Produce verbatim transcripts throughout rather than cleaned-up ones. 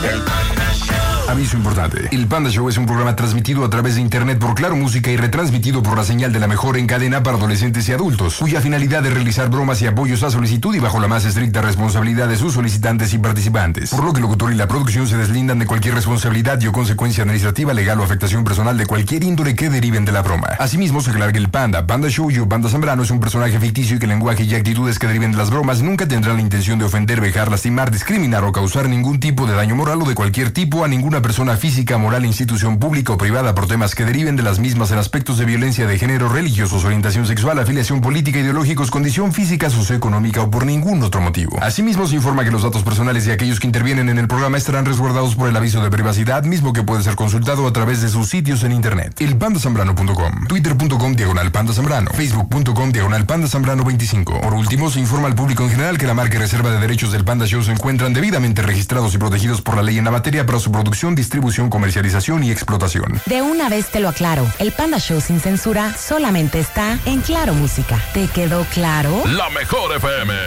Aviso importante. El Panda Show es un programa transmitido a través de internet por Claro Música y retransmitido por la señal de la mejor en cadena para adolescentes y adultos, cuya finalidad es realizar bromas y apoyos a solicitud y bajo la más estricta responsabilidad de sus solicitantes y participantes. Por lo que el locutor y la producción se deslindan de cualquier responsabilidad y o consecuencia administrativa, legal o afectación personal de cualquier índole que deriven de la broma. Asimismo, se aclara que el Panda, Panda Show y o Panda Zambrano es un personaje ficticio y que el lenguaje y actitudes que deriven de las bromas nunca tendrán la intención de ofender, vejar, lastimar, discriminar o causar ningún tipo de daño moral o de cualquier tipo a ninguna persona física, moral, institución pública o privada por temas que deriven de las mismas en aspectos de violencia de género, religiosos, orientación sexual, afiliación política, ideológicos, condición física, socioeconómica o por ningún otro motivo. Asimismo, se informa que los datos personales de aquellos que intervienen en el programa estarán resguardados por el aviso de privacidad, mismo que puede ser consultado a través de sus sitios en internet. el panda zambrano punto com, twitter punto com diagonal panda zambrano, facebook punto com diagonal panda zambrano veinticinco. Por último, se informa al público en general que la marca y reserva de derechos del Panda Show se encuentran debidamente registrados y protegidos por la ley en la materia para su producción, distribución, comercialización y explotación. De una vez te lo aclaro, el Panda Show sin censura solamente está en Claro Música. ¿Te quedó claro? La mejor F M.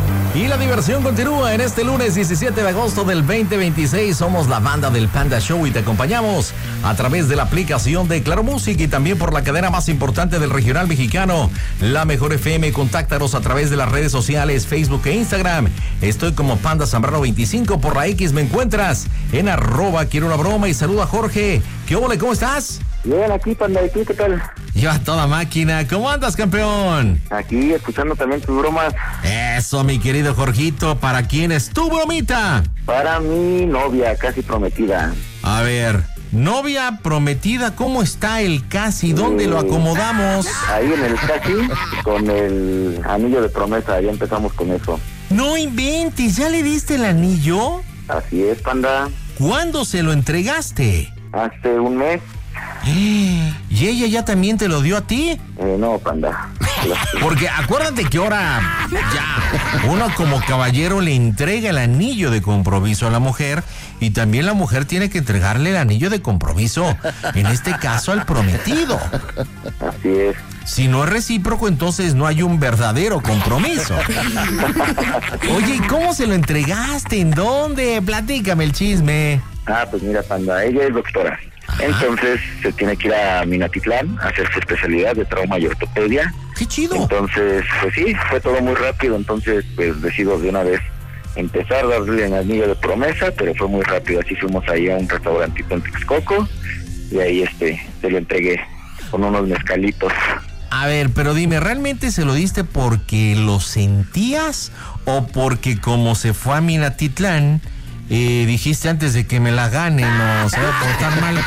Y la diversión continúa en este lunes diecisiete de agosto del veinte veintiséis. Somos la banda del Panda Show y te acompañamos a través de la aplicación de Claro Música y también por la cadena más importante del regional mexicano, La Mejor F M. Contáctanos a través de las redes sociales, Facebook e Instagram. Estoy como Panda Zambrano veinticinco. Por la X me encuentras en arroba quiero una broma. Y saluda a Jorge. ¿Qué ole? ¿Cómo estás? Bien, aquí, Panda. ¿Y tú qué tal? Yo a toda máquina. ¿Cómo andas, campeón? Aquí, escuchando también tus bromas. Eso, mi querido Jorgito. ¿Para quién es tu bromita? Para mi novia, casi prometida. A ver, novia prometida, ¿cómo está el casi? ¿Dónde eh, lo acomodamos? Ahí en el casi, con el anillo de promesa. Ya empezamos con eso. No inventes, ¿ya le diste el anillo? Así es, Panda. ¿Cuándo se lo entregaste? Hace un mes. ¿Y ella ya también te lo dio a ti? Eh, no, Panda. Porque acuérdate que ahora ya uno como caballero le entrega el anillo de compromiso a la mujer y también la mujer tiene que entregarle el anillo de compromiso, en este caso al prometido. Así es. Si no es recíproco, entonces no hay un verdadero compromiso. Oye, ¿y cómo se lo entregaste? ¿En dónde? Platícame el chisme. Ah, pues mira, Panda, ella es doctora. Ajá. Entonces se tiene que ir a Minatitlán a hacer su especialidad de trauma y ortopedia. ¡Qué chido! Entonces, pues sí, fue todo muy rápido. Entonces, pues decido de una vez empezar a darle el anillo de promesa, pero fue muy rápido. Así fuimos ahí a un restaurantito en Texcoco y ahí este se lo entregué con unos mezcalitos. A ver, pero dime, ¿realmente se lo diste porque lo sentías o porque como se fue a Minatitlán, eh, dijiste antes de que me la gane, no se va a portar mal?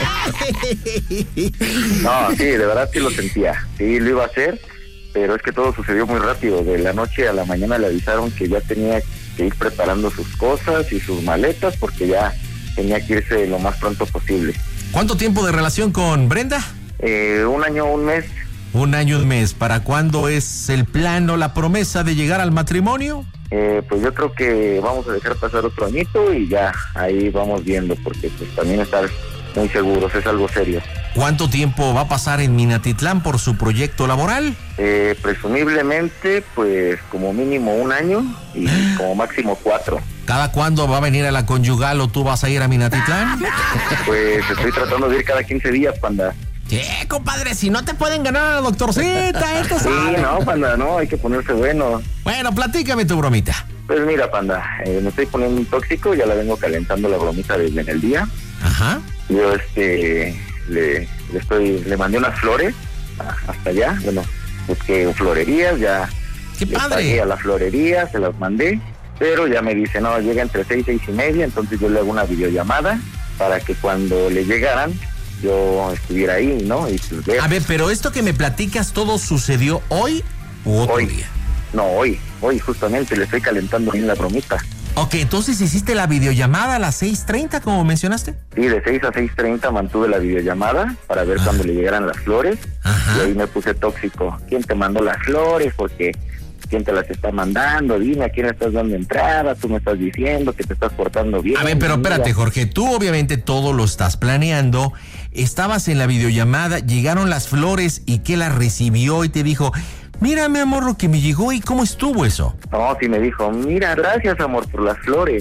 No, sí, de verdad sí lo sentía, sí lo iba a hacer, pero es que todo sucedió muy rápido. De la noche a la mañana le avisaron que ya tenía que ir preparando sus cosas y sus maletas porque ya tenía que irse lo más pronto posible. ¿Cuánto tiempo de relación con Brenda? Eh, un año, un mes. Un año, un mes. ¿Para cuándo es el plan o la promesa de llegar al matrimonio? Eh, pues yo creo que vamos a dejar pasar otro añito y ya ahí vamos viendo, porque pues también estar muy seguros, es algo serio. ¿Cuánto tiempo va a pasar en Minatitlán por su proyecto laboral? Eh, presumiblemente, pues como mínimo un año y como máximo cuatro. ¿Cada cuándo va a venir a la conyugal o tú vas a ir a Minatitlán? Pues estoy tratando de ir cada quince días, Panda. ¿Qué, compadre? Si no te pueden ganar a la doctorcita, esto sí, sabe. no, Panda, no, hay que ponerse bueno. Bueno, platícame tu bromita. Pues mira, Panda, eh, me estoy poniendo un tóxico, ya la vengo calentando la bromita desde en el día. Ajá. Yo, este, le, le estoy, le mandé unas flores hasta allá, bueno, busqué florerías, ya. ¡Qué padre! Pagué a la florería, se las mandé, pero ya me dice, no, llega entre seis, seis y media, entonces yo le hago una videollamada para que cuando le llegaran, yo estuviera ahí, ¿no? Y pues, ver. A ver, pero esto que me platicas, ¿todo sucedió hoy u otro hoy. día? No, hoy, hoy justamente le estoy calentando bien la bromita. Ok, entonces hiciste la videollamada a las seis treinta, como mencionaste. Sí, de seis a seis treinta mantuve la videollamada para ver ah. cuando le llegaran las flores. Ajá. Y ahí me puse tóxico. ¿Quién te mandó las flores? Porque ¿quién te las está mandando? Dime, ¿a quién estás dando entrada? Tú me estás diciendo que te estás portando bien. A ver, pero espérate, Jorge, tú obviamente todo lo estás planeando. Estabas en la videollamada, llegaron las flores y que las recibió y te dijo, mira, mi amor, lo que me llegó y cómo estuvo eso. No, sí me dijo, mira, gracias, amor, por las flores.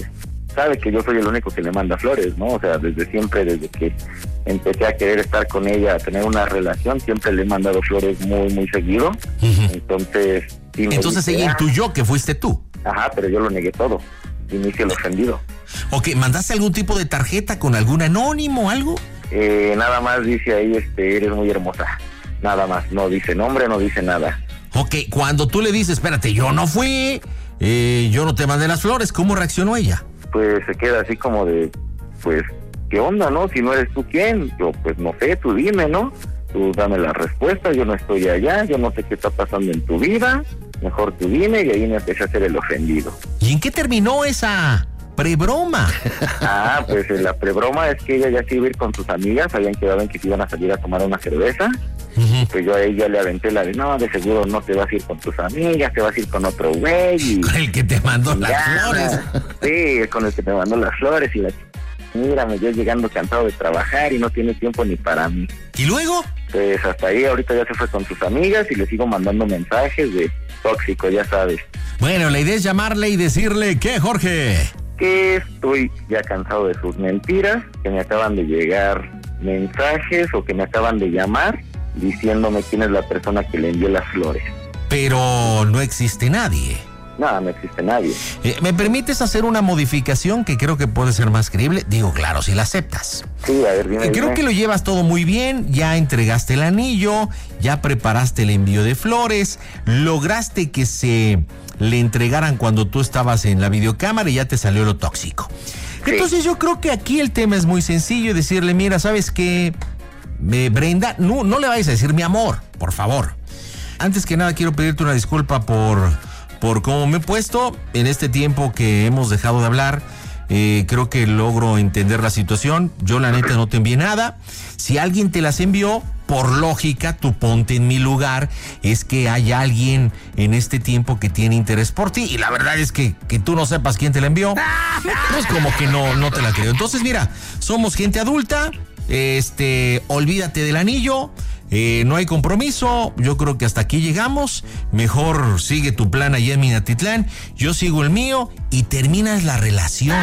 sabe que yo soy el único que le manda flores, ¿no? O sea, desde siempre, desde que empecé a querer estar con ella, a tener una relación, siempre le he mandado flores muy, muy seguido. Uh-huh. Entonces... Sí, Entonces dice, ella ah, intuyó que fuiste tú. Ajá, pero yo lo negué todo. Inicio el ofendido. Ok, ¿mandaste algún tipo de tarjeta con algún anónimo o algo? Eh, nada más dice ahí, este, eres muy hermosa. Nada más, no dice nombre, no dice nada. Ok, cuando tú le dices, espérate, yo no fui, eh, yo no te mandé las flores, ¿cómo reaccionó ella? Pues se queda así como de, pues, ¿qué onda, no? Si no eres tú, ¿quién? Yo, pues, no sé, tú dime, ¿no? Tú dame la respuesta, yo no estoy allá, yo no sé qué está pasando en tu vida, mejor tú dime, y ahí me empecé a hacer el ofendido. ¿Y en qué terminó esa prebroma? Ah, pues la prebroma es que ella ya se iba a ir con sus amigas, habían quedado en que se iban a salir a tomar una cerveza. Uh-huh. Pues yo a ella le aventé la de, no, de seguro no te vas a ir con tus amigas, te vas a ir con otro güey. Con el que te mandó las ya, flores. Sí, con el que te mandó las flores y la... Mírame, yo llegando cansado de trabajar y no tiene tiempo ni para mí. ¿Y luego? Pues hasta ahí, ahorita ya se fue con sus amigas y le sigo mandando mensajes de tóxico, ya sabes. Bueno, la idea es llamarle y decirle, ¿qué, Jorge? Que estoy ya cansado de sus mentiras, que me acaban de llegar mensajes o que me acaban de llamar diciéndome quién es la persona que le envió las flores. Pero no existe nadie. No, no existe nadie. Eh, ¿Me permites hacer una modificación que creo que puede ser más creíble? Digo, claro, si la aceptas. Sí, a ver, dime. Eh, creo dime. que lo llevas todo muy bien, ya entregaste el anillo, ya preparaste el envío de flores, lograste que se le entregaran cuando tú estabas en la videocámara y ya te salió lo tóxico. Sí. Entonces yo creo que aquí el tema es muy sencillo, decirle, mira, ¿sabes qué? Eh, Brenda, no, no le vayas a decir mi amor, por favor. Antes que nada quiero pedirte una disculpa por... por cómo me he puesto en este tiempo que hemos dejado de hablar. Eh, creo que logro entender la situación. Yo la neta no te envié nada. Si alguien te las envió, por lógica, tú ponte en mi lugar. Es que hay alguien en este tiempo que tiene interés por ti. Y la verdad es que, que tú no sepas quién te la envió, pues como que no, no te la creo. Entonces mira, somos gente adulta. Este, olvídate del anillo. Eh, no hay compromiso, yo creo que hasta aquí llegamos. Mejor sigue tu plan allá en Minatitlán, yo sigo el mío y terminas la relación.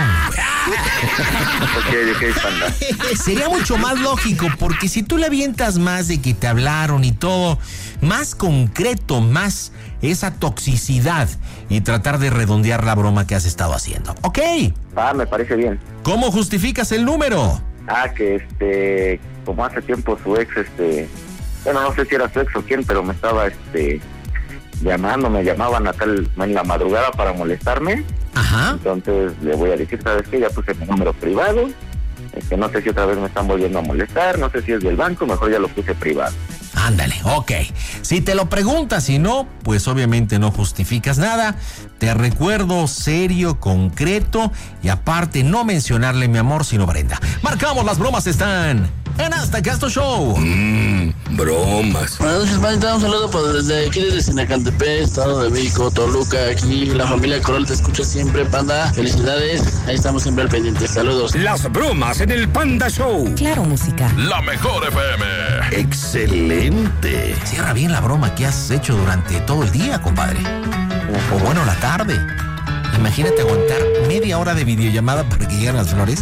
Okay, okay, panda. Sería mucho más lógico, porque si tú le avientas más de que te hablaron y todo, más concreto, más esa toxicidad y tratar de redondear la broma que has estado haciendo. ¿Ok? Ah, me parece bien. ¿Cómo justificas el número? Ah, que este, como hace tiempo su ex, este... Bueno, no sé si era su ex o quién, pero me estaba este llamando, me llamaban a tal en la madrugada para molestarme. Ajá. Entonces le voy a decir, ¿sabes qué? Ya puse mi número privado. Este, no sé si otra vez me están volviendo a molestar, no sé si es del banco, mejor ya lo puse privado. Ándale, ok. Si te lo preguntas, si no, pues obviamente no justificas nada. Te recuerdo serio, concreto y aparte no mencionarle mi amor, sino Brenda. Marcamos, las bromas están en Hasta Casto Show. Mmm, bromas. Buenas noches, Panita. Un saludo pues, desde aquí, desde Sinacantepec, Estado de México, Toluca. Aquí la familia Corral te escucha siempre, Panda. Felicidades. Ahí estamos siempre al pendiente. Saludos. Las bromas en el Panda Show. Claro, música. La mejor F M. Excelente. Cierra bien la broma que has hecho durante todo el día, compadre. O bueno, la tarde. Imagínate aguantar media hora de videollamada para que lleguen las flores.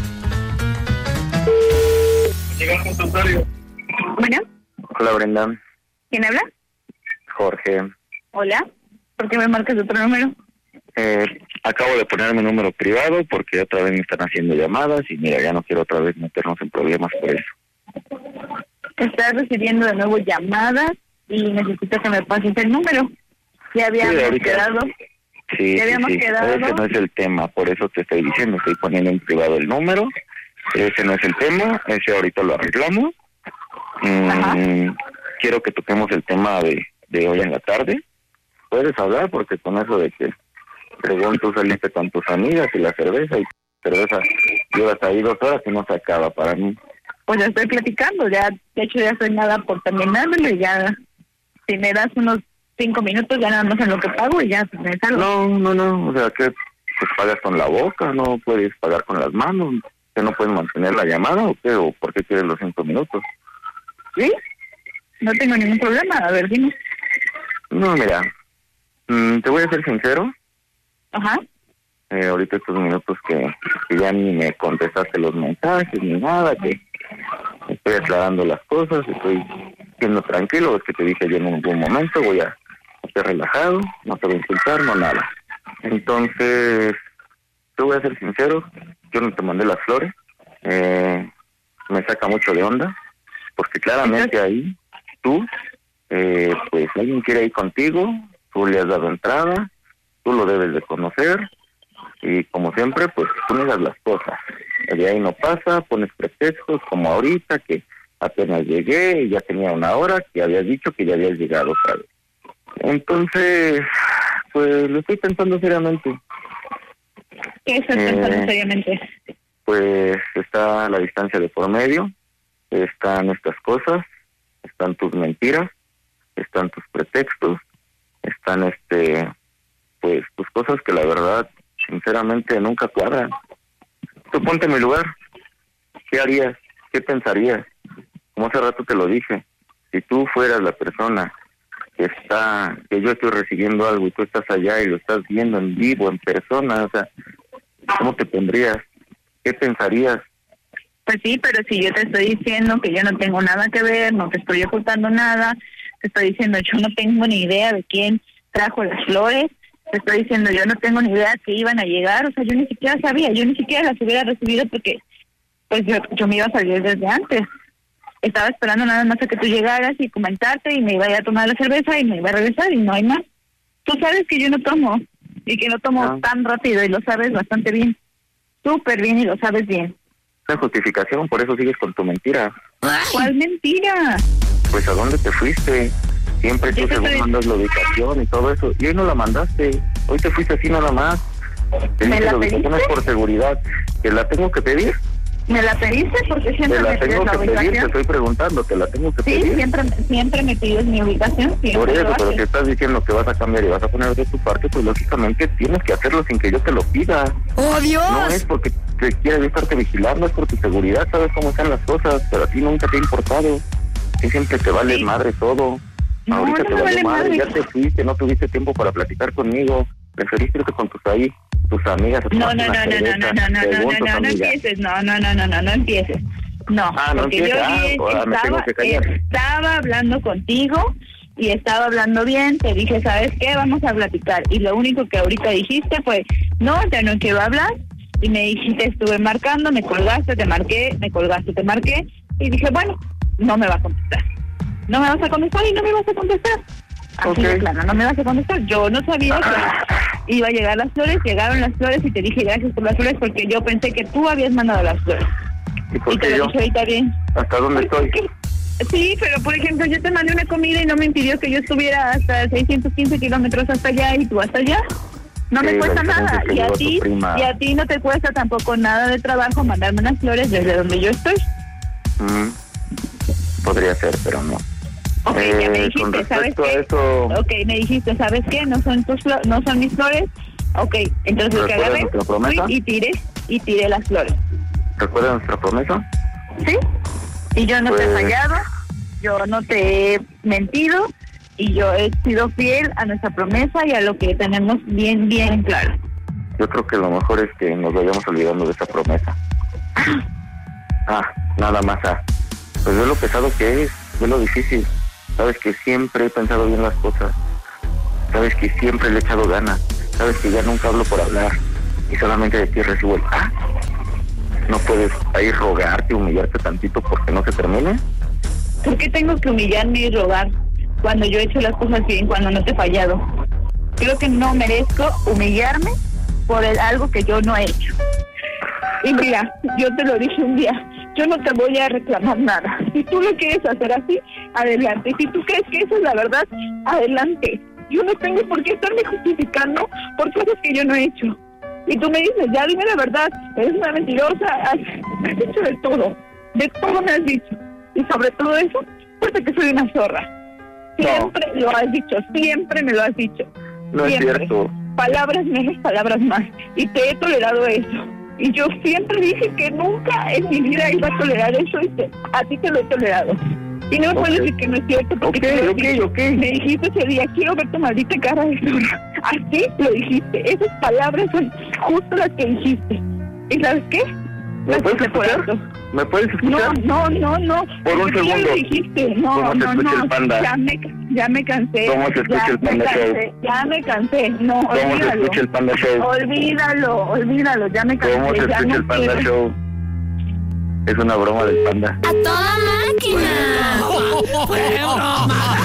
Bueno. Hola, Brenda. ¿Quién habla? Jorge. Hola. ¿Por qué me marcas otro número? Eh, acabo de poner mi número privado porque otra vez me están haciendo llamadas y mira, ya no quiero otra vez meternos en problemas por eso. Estás recibiendo de nuevo llamadas y necesito que me pases el número. Ya habíamos sí, ahorita, quedado. Sí, ya habíamos sí, sí. quedado. Ese no es el tema, por eso te estoy diciendo, estoy poniendo en privado el número. Ese no es el tema, ese ahorita lo arreglamos. Mm, quiero que toquemos el tema de, de hoy en la tarde. Puedes hablar porque con eso de que según tú saliste con tus amigas y la cerveza y cerveza llevas ahí dos horas y no se acaba para mí. Pues ya estoy platicando, ya de hecho ya estoy nada por terminármelo y ya si me das unos cinco minutos ya nada más en lo que pago y ya me salgo. No, no, no, o sea que pues pagas con la boca, no puedes pagar con las manos, que no puedes mantener la llamada o qué, o por qué quieres los cinco minutos. ¿Sí? No tengo ningún problema, a ver, dime. No, mira, mm, te voy a ser sincero. Ajá. Eh, ahorita estos minutos que, que ya ni me contestaste los mensajes ni nada, que estoy aclarando las cosas, estoy siendo tranquilo, es que te dije yo en algún momento voy a estar relajado, no te voy a insultar, no nada. Entonces, te voy a ser sincero, yo no te mandé las flores, eh, me saca mucho de onda, porque claramente ahí tú, eh, pues alguien quiere ir contigo, tú le has dado entrada, tú lo debes de conocer, y como siempre, pues tú niegas las cosas. De ahí no pasa, pones pretextos como ahorita, que apenas llegué y ya tenía una hora, que habías dicho que ya habías llegado otra vez. Entonces, pues lo estoy pensando seriamente. ¿Qué estás pensando eh, seriamente? Pues está la distancia de por medio, están estas cosas, están tus mentiras, están tus pretextos, están este, pues tus cosas que la verdad, sinceramente, nunca cuadran. Tú ponte en mi lugar, ¿qué harías? ¿Qué pensarías? Como hace rato te lo dije, si tú fueras la persona que está, que yo estoy recibiendo algo y tú estás allá y lo estás viendo en vivo, en persona, o sea, ¿cómo te pondrías? ¿Qué pensarías? Pues sí, pero si yo te estoy diciendo que yo no tengo nada que ver, no te estoy ocultando nada, te estoy diciendo yo no tengo ni idea de quién trajo las flores, te estoy diciendo yo no tengo ni idea que iban a llegar, o sea, yo ni siquiera sabía, yo ni siquiera las hubiera recibido porque pues yo, yo me iba a salir desde antes. Estaba esperando nada más a que tú llegaras y comentarte y me iba a ir a tomar la cerveza y me iba a regresar y no hay más. Tú sabes que yo no tomo y que no tomo no. tan rápido y lo sabes bastante bien. Súper bien y lo sabes bien. La justificación, por eso sigues con tu mentira. ¿Cuál mentira? Pues ¿a dónde te fuiste? Siempre tú según estoy... mandas la ubicación y todo eso. Y hoy no la mandaste. Hoy te fuiste así nada más. Te ¿Me dije la la ubicación es por seguridad. ¿Te la tengo que pedir? ¿Me la pediste? Porque siempre te la me pides tengo la que ubicación. Pedir, te estoy preguntando, ¿te la tengo que sí, pedir? Sí, siempre, siempre me pides mi ubicación. Por eso, pero si estás diciendo que vas a cambiar y vas a poner de tu parte, pues lógicamente tienes que hacerlo sin que yo te lo pida. ¡Oh, Dios! No es porque te quieres estarte vigilando, es por tu seguridad, sabes cómo están las cosas, pero a ti nunca te ha importado. Que siempre te vale sí. madre todo. No, ahorita no te vale vale madre, madre. Ya te fuiste, no tuviste tiempo para platicar conmigo. Preferiste irte con tus ahí, tus amigas. No, no, no, no, no, no, no, no, no, no, no, no empieces, no, no, no, no, no, no empieces. No, ah, no porque empieza. yo ah, bien, ahora me tengo que callar. Estaba hablando contigo y estaba hablando bien, te dije, ¿sabes qué? Vamos a platicar. Y lo único que ahorita dijiste fue, no, ya no quiero hablar. Y me dijiste, estuve marcando, me colgaste, te marqué, me colgaste, te marqué. Y dije, bueno, no me va a contestar. No me vas a contestar y no me vas a contestar. Así okay. de plano, no me vas a contestar. Yo no sabía que iba a llegar las flores, llegaron las flores y te dije gracias por las flores porque yo pensé que tú habías mandado las flores. ¿Y por y qué te lo yo? dije ahorita bien. ¿Hasta dónde estoy? Porque, sí, pero por ejemplo yo te mandé una comida y no me impidió que yo estuviera hasta seiscientos quince kilómetros hasta allá y tú hasta allá. No sí, me cuesta nada. Y a ti y a ti no te cuesta tampoco nada de trabajo mandarme unas flores desde donde yo estoy. Mm. Podría ser, pero no. Ok, eh, ya me dijiste, ¿sabes qué? Eso... Ok, me dijiste, ¿sabes qué? No son tus flo- no son mis flores. Ok, entonces que agarré fui y tiré, y tiré las flores. ¿Recuerdas nuestra promesa? Sí, y yo no pues... te he fallado, yo no te he mentido, y yo he sido fiel a nuestra promesa y a lo que tenemos bien, bien claro. Yo creo que lo mejor es que nos vayamos olvidando de esa promesa. ah, nada más, ah. Pues ve lo pesado que es, ve lo difícil. Sabes que siempre he pensado bien las cosas. Sabes que siempre le he echado ganas. Sabes que ya nunca hablo por hablar. Y solamente de ti recibo el ah. ¿No puedes ahí rogarte, humillarte tantito porque no se termine? ¿Por qué tengo que humillarme y rogar cuando yo he hecho las cosas bien, cuando no te he fallado? Creo que no merezco humillarme por el, algo que yo no he hecho. Y mira, yo te lo dije un día, yo no te voy a reclamar nada. Si tú lo quieres hacer así, adelante. Si tú crees que eso es la verdad, adelante. Yo no tengo por qué estarme justificando por cosas que yo no he hecho. Y tú me dices, ya dime la verdad, eres una mentirosa, has, has hecho de todo, de todo me has dicho. Y sobre todo eso, porque que soy una zorra. Siempre no. Lo has dicho, siempre me lo has dicho. No siempre. Es cierto. Palabras menos, palabras más. Y te he tolerado eso. Y yo siempre dije que nunca en mi vida iba a tolerar eso y te, a ti te lo he tolerado. Y no me okay. puedes decir que no es cierto porque okay, te lo okay, dije. Okay. Me dijiste ese día, quiero ver tu maldita cara de zorra. Así lo dijiste. Esas palabras son justo las que dijiste. ¿Y sabes qué? ¿Me puedes escuchar? ¿Me puedes escuchar? No, no, no, no. Por un Porque segundo. Ya lo dijiste. No, ¿Cómo se no, escucha no. el Panda? Ya me, ya me cansé. ¿Cómo se escucha ya el Panda me Show? cansé, Ya me cansé. No, ¿Cómo olvídalo. se escucha el Panda Show? Olvídalo, olvídalo. Ya me cansé. ¿Cómo se ya escucha no el Panda quiero. Show? Es una broma del Panda. ¡A toda máquina! ¡Fue broma!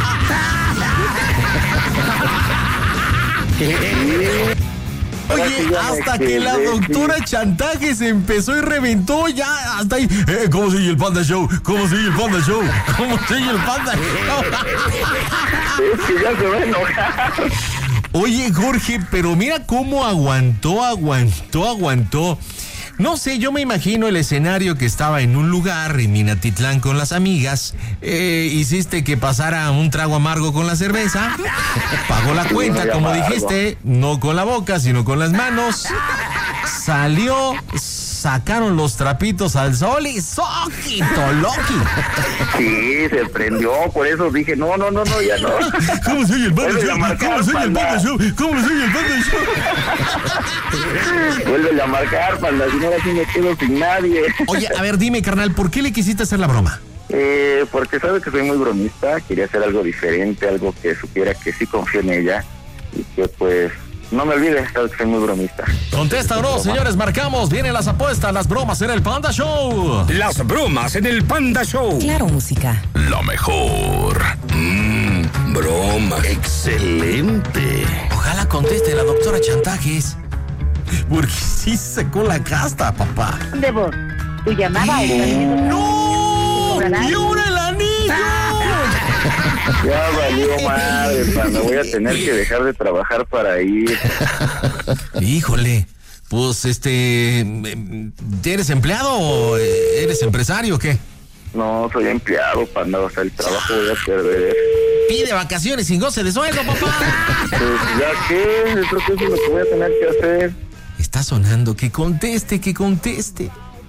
Oye, hasta que la doctora Chantaje se empezó y reventó ya hasta ahí. Eh, ¿Cómo sigue el Panda Show? ¿Cómo sigue el Panda Show? ¿Cómo sigue el Panda Show? Es que ya se va a enojar. Oye, Jorge, pero mira cómo aguantó, aguantó, aguantó. No sé, yo me imagino el escenario que estaba en un lugar en Minatitlán con las amigas. Eh, hiciste que pasara un trago amargo con la cerveza. Pagó la cuenta, como dijiste, no con la boca, sino con las manos. Salió, sacaron los trapitos al sol y ¡soquito, Loki! Sí, se prendió, por eso dije, no, no, no, no, ya no. ¿Cómo soy el Panda Vuelve Show? a marcar, ¿Cómo soy el Panda Panda. Show? ¿Cómo soy el Panda Show? Vuélvele a marcar, Panda, si no ahora sí me quedo sin nadie. Oye, a ver, dime, carnal, ¿por qué le quisiste hacer la broma? Eh, porque sabe que soy muy bromista, quería hacer algo diferente, algo que supiera que sí confío en ella y que pues no me olvide, sabe que soy muy bromista. Contesta o no, señores, marcamos. Vienen las apuestas, las bromas en el Panda Show. Las bromas en el Panda Show. Claro Música. Lo mejor. Mmm, broma. Excelente. Ojalá conteste la doctora Chantajes. Porque sí sacó la casta, papá. De voz. Tu llamada está en ¡No! ¡Y ahora el anillo! Ya valió madre, Panda, voy a tener que dejar de trabajar para ir. Híjole, pues este... ¿Eres empleado o eres empresario o qué? No, soy empleado, Panda, o sea, el trabajo voy a perder. Pide vacaciones sin goce de sueldo, papá. Pues ya que, yo creo que eso es lo que voy a tener que hacer. Está sonando, que conteste, que conteste.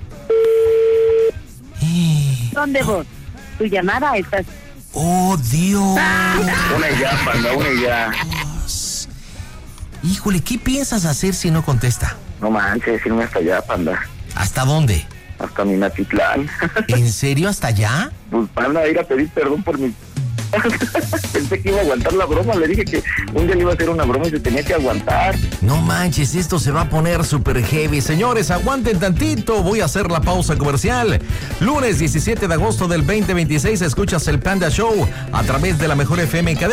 ¿Dónde vos? Tu llamada está... ¡Oh, Dios! Una y ya, Panda, una y ya. Híjole, ¿qué piensas hacer si no contesta? No manches, irme hasta allá, Panda. ¿Hasta dónde? Hasta Minatitlán. ¿En serio hasta allá? Pues, Panda, ir a pedir perdón por mi... Pensé que iba a aguantar la broma, le dije que un día le iba a hacer una broma y se tenía que aguantar. No manches, esto se va a poner súper heavy. Señores, aguanten tantito, voy a hacer la pausa comercial. Lunes diecisiete de agosto del veinte veintiséis, escuchas el Panda Show a través de la Mejor F M en cadena.